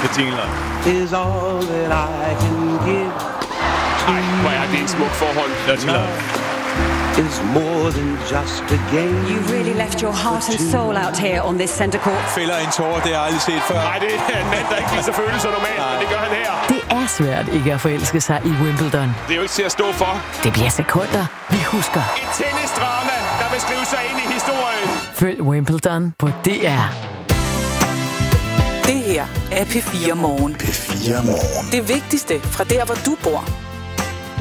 med jingler. Is all that I can give. Ej, hvor er det en smuk forhold. That's love. Is more than just a game. You really left your heart and soul out here on this center court. Fælder en tårer, det har jeg aldrig set før. Nej, det er en mand, der ikke viser følelser normalt, men det gør han her. Det er svært ikke at forelske sig i Wimbledon. Det er jo ikke til at stå for. Det bliver sekunder, vi husker. Et tennisdrama, der vil skrive sig ind i historien. Følg Wimbledon på DR. Det her er P4 Morgen. P4 Morgen. Det vigtigste fra der, hvor du bor.